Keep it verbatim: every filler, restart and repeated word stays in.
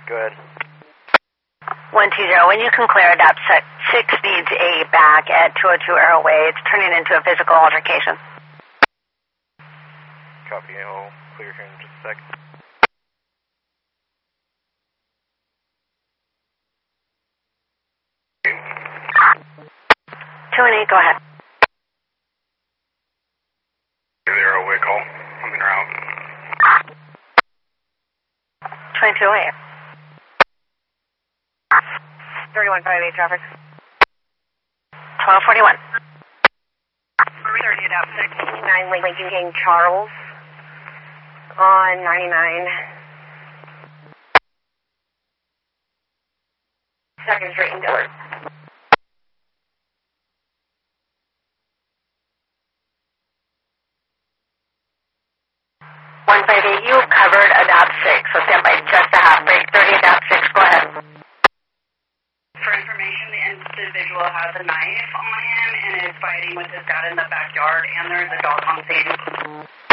Go ahead. one two zero, when you can clear a D A P six needs a back at two oh two Arrowway. It's turning into a physical altercation. Copy, I'll clear here in just a sec. two and eight, go ahead. The Arrowway call. I'm in route. twenty-two oh eight. thirty-one five eight traffic. twelve forty-one. thirty at up six nine Lincoln King Charles on ninety-nine. Second Street and Dillard. one five eight, you covered a D A P six, so stand by just a half break. thirty at D A P six, go ahead. For information, the individual has a knife on him and is fighting with his dad in the backyard, and there's a dog on scene.